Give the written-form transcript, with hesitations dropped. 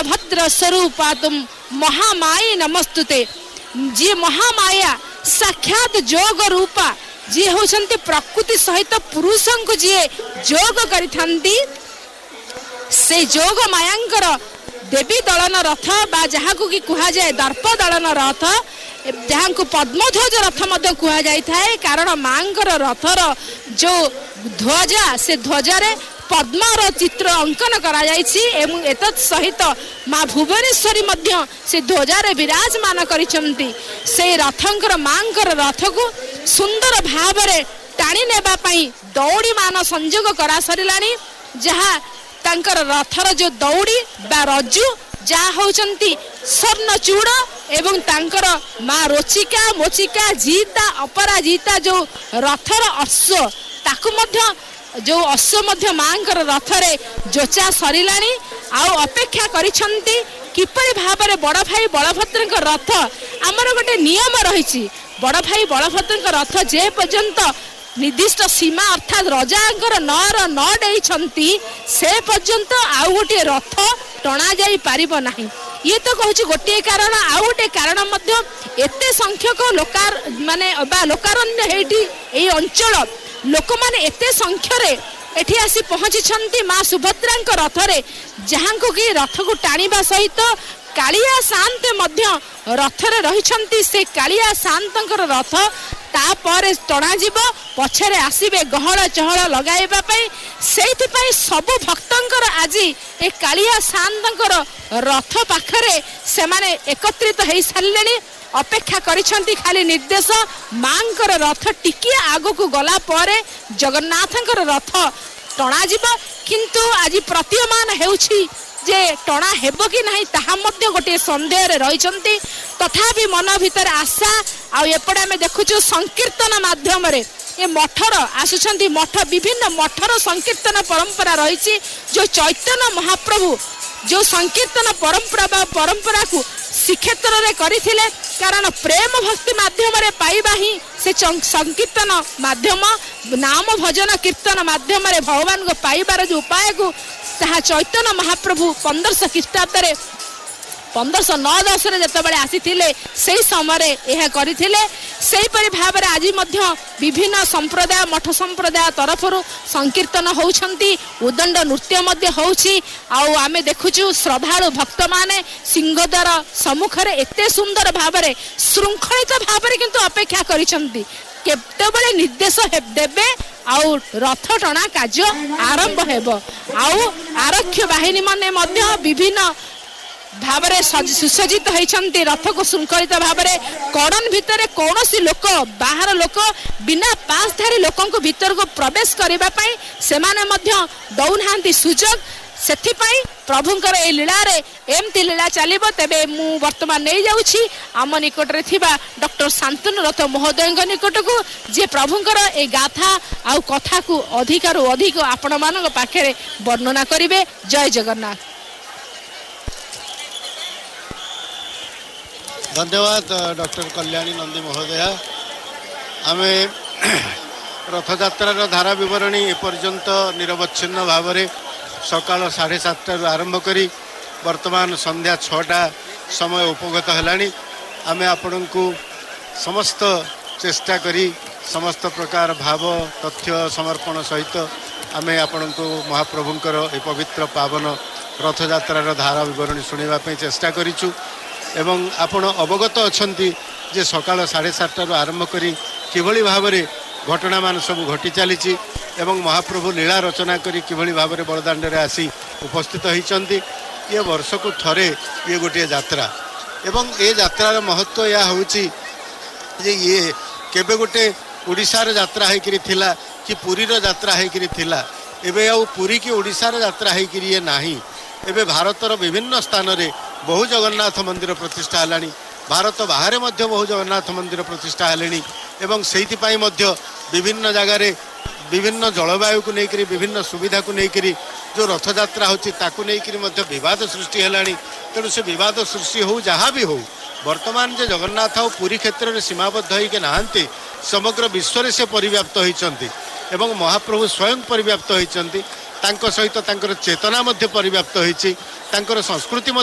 बलभद्र स्वरूपा तुम महामाई नमस्तुते। जी महामाया साक्षात जोग रूपा जी होचंती प्रकृति सहित पुरुष को जी जोग करिथंती से जोग मायांकर देवी दलन रथ बा जहाँ को कि कुहा जाए दर्प दलन रथ जहाँ को पद्मध्वज रथ मध्य कुहा जाय थाए कारण मांकर रथर जो ध्वजा से ध्वजारे पद्मर चित्र अंकन करा जायछि एवं एतत् सहित माँ भुवनेश्वरी मध्य से ध्वजारे विराजमान करिसंती से रथंकर मांकर रथ को सुंदर भावरे टाणी नेबा पई दौड़ी मान संयोग करा सरिलानी जहाँ तांकर रथर जो दौड़ी बा रज्जु जहा होचंती स्वर्णचूड़ एवं तांकर माँ रोचिका मोचिका जीता अपराजिता जो रथर अश्व ताकु मध्य जो अश्व मध्य मांकर रथरे जोचा सरिलानी आउ अपेक्षा करिसंती किपरि भाबरे बड़ भाई बलभद्रଙ୍କ रथ आमर गोटे नियम रही बड़ भाई बलभद्रଙ୍କ रथ जे पर्यंत निर्दिष्ट सीमा अर्थात रजांकर नर न डेइछंती से पर्यंत आउ गोटे रथ टणा जाई पारिबो नाही। ये तो कहूँ गोटे कारण आउ गोटे कारण मध्य एते संख्यक लोकार माने बा लोकारण्य हेठी एई अंचल लोक माने एते संख्यारे एठी आसी पहुंची माँ सुभद्रांक रथरे जहाँ को कि रथ को टाणीबा सहित कालिया शांत मध्य रथरे रहिछंती से कालिया शांतंकर रथ तापर टणा जीव पछरे आसीबे गहळ चहळ लगाइबा पई सेति पई सब भक्तंकर आजी ए कालिया शांतंकर रथ पाखरे से माने एकत्रित हेई सारलेनी अपेक्षा करिछंती खाली निर्देश मांकर रथ टिकिया आगो को गला परे जगन्नाथंकर रथ टणा जीव किंतु आज प्रतीयमान हेउछि जे टणा हेबो कि नाही ताहा मध्य गोटे संदेह रे रहिछंती तथापि मन भितर आशा आ एपटे आमे देखुछु संकीर्तन माध्यम रे ए मठर आसुछंती मठ विभिन्न मठर संकीर्तन परंपरा रही जो चैतन्य महाप्रभु जो संकीर्तन परंपरा को श्रीक्षेत्र रे करिथिले कारण प्रेम भक्ति माध्यम रे पाइबा ही से संकीर्तन माध्यम नाम भजन कीर्तन माध्यम रे भगवान को पाइबार जो उपाय को ताहा चैतन्य महाप्रभु 1500 ख्रीष्टाब्द 1509-10 जितेबाला आसीथिले से समय यह करथिले सेही परि भाबरे आज मध्य विभिन्न संप्रदाय मठ संप्रदाय तरफ संकीर्तन होउछंती उदंड नृत्य मध्य होउछि आउ आमे देखुछु श्रद्धालु भक्त माने सिंहद्वार सम्मुख रे एते सुंदर भाबरे श्रृंखलित भाबरे किंतु अपेक्षा करिसंती केतेबेले निर्देश देबे आउ रथ टणा कार्य आरंभ हेबो आउ आरक्ष बाहिनी माने मध्य विभिन्न भावरे सुसज्जित होइछंती रथ को श्रृंखलित भावरे कड़न भितर कौनसी लोक बाहर लोक बिना पासधारी लोकों को भीतर को प्रवेश करबा पई सेमाने मध्य दउनांती सुजोग सेथिपाई प्रभुंकर ए लीला रे एमती लीला चलिबो तेबे मु वर्तमान नै जाउछि आम निकट रे थिबा डॉक्टर शांतनु रथ महोदय निकट को जे प्रभुंकर ए गाथा आउ कथा को अधिकारु अधिक आपण मानक पाखरे वर्णना करिवे। जय जगन्नाथ। धन्यवाद डॉक्टर कल्याणी नंदी महोदया। आमे रथयात्रार धारा विवरणी एपर्यंत निरवच्छिन्न भाव में सकाळ 7:30 आरंभ करी वर्तमान संध्या 6टा समय उपगत है। आमे आपण को समस्त चेष्टा करी समस्त प्रकार भाव तथ्य समर्पण सहित आमे आपण को महाप्रभुंकर ए पवित्र पावन रथयात्रार धारा विवरणी सुनिबा चेष्टा करिछु एवं आपण अवगत अछंती जे सकाळ 7:30 आरंभ करी किभली भाव में घटना मान सब घटी चली एवं महाप्रभु लीला रचना करी किभली भाव में बड़दाण्ड रे आसी उपस्थित होइचंती। ये वर्ष को थरे ये गोटे यात्रा एवं ये यात्रार महत्व या होउची जे ये केबे गोटे ओडिशार यात्रा हेकरी थिला कि पुरीर यात्रा हेकरी थिला एबे आउ पुरी की ओडिशार यात्रा हेकरी ये नाही। एबे भारतर विभिन्न स्थान रे बहु जगन्नाथ मंदिर प्रतिष्ठा हलानी भारत बाहर मध्य बहु जगन्नाथ मंदिर प्रतिष्ठा हलेनी एवं सेहिति पाई मध्य विभिन्न जगार विभिन्न जलवायु को लेकर विभिन्न सुविधा को लेकर जो रथयात्रा होची ताकू लेकर मध्य विवाद सृष्टि हलानी। तेणु से विवाद सृष्टि हो जहाँ भी हो वर्तमान जे जगन्नाथ और पुरी क्षेत्र में सीमाबद्ध होइके नाहंती समग्र विश्व से परिव्याप्त होइचंती एवं महाप्रभु स्वयं परिव्याप्त होइचंती। तांको सहित तांकर चेतना मध्य परिव्याप्त होइची तांकर संस्कृति